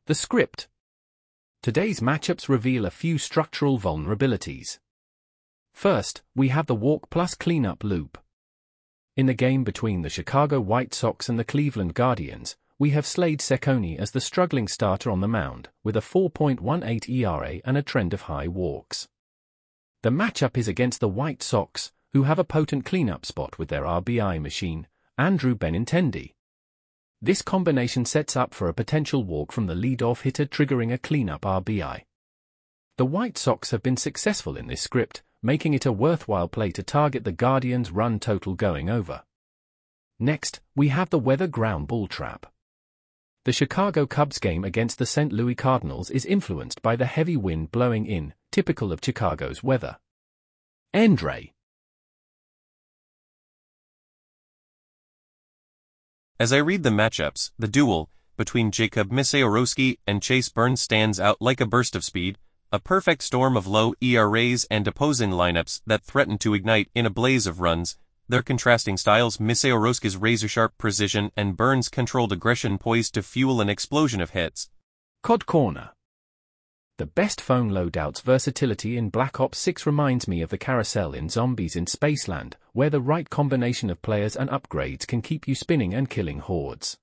The script. Today's matchups reveal a few structural vulnerabilities. First, we have the walk plus cleanup loop. In the game between the Chicago White Sox and the Cleveland Guardians, we have Slade Cecconi as the struggling starter on the mound, with a 4.18 ERA and a trend of high walks. The matchup is against the White Sox, who have a potent cleanup spot with their RBI machine, Andrew Benintendi. This combination sets up for a potential walk from the leadoff hitter, triggering a cleanup RBI. The White Sox have been successful in this script, making it a worthwhile play to target the Guardians' run total going over. Next, we have the weather ground ball trap. The Chicago Cubs game against the St. Louis Cardinals is influenced by the heavy wind blowing in, typical of Chicago's weather. Endre. As I read the matchups, the duel between Jacob Misiorowski and Chase Burns stands out like a burst of speed, a perfect storm of low ERAs and opposing lineups that threaten to ignite in a blaze of runs. Their contrasting styles, Misiorowski's razor-sharp precision and Burns' controlled aggression, poised to fuel an explosion of hits. COD Corner. The best phone loadout's versatility in Black Ops 6 reminds me of the carousel in Zombies in Spaceland, where the right combination of players and upgrades can keep you spinning and killing hordes.